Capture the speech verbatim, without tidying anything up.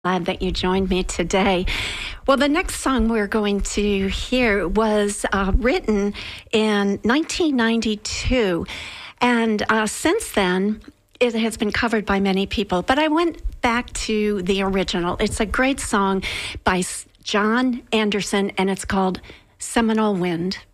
Glad that you joined me today. Well, the next song we're going to hear was uh, written in nineteen ninety-two, and uh, since then, it has been covered by many people. But I went back to the original. It's a great song by John Anderson, and it's called Seminole Wind.